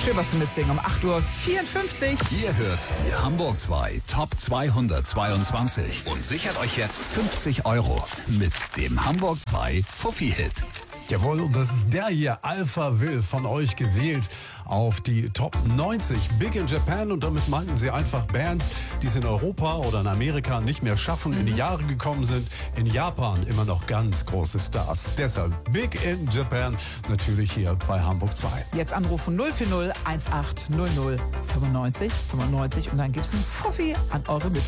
Schön, was du mitsingen um 8:54 Uhr. Ihr hört die Hamburg 2 Top 222 und sichert euch jetzt 50 € mit dem Hamburg 2 Fuffi-Hit. Jawohl, und das ist der hier, Alpha Will, von euch gewählt auf die Top 90. Big in Japan, und damit meinten sie einfach Bands, die es in Europa oder in Amerika nicht mehr schaffen, in die Jahre gekommen sind. In Japan immer noch ganz große Stars. Deshalb Big in Japan, natürlich hier bei Hamburg 2. Jetzt anrufen 040 1800 95 95 und dann gibt's ein Fuffi an eure Mitglieder.